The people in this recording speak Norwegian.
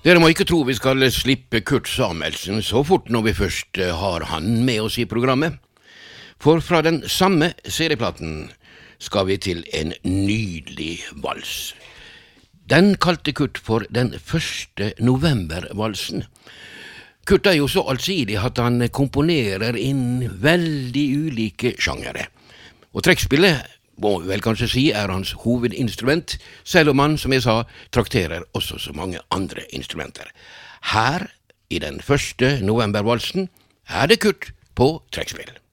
Dere må ikke tro vi skal slippe Kurt Samuelsen så fort når vi først har han med oss i programmet. For fra den samme serieplaten skal vi til en nydelig vals. Den kalte Kurt for den 1. november-valsen. Kurt er jo så allsidig at han komponerer inn veldig ulike sjangere. Og trekkspillet, må vi vel kanskje si, er hans hovedinstrument, selv om han, som jeg sa, trakterer også så mange andre instrumenter. Her, i den 1. november-valsen, er det Kurt på trekkspill.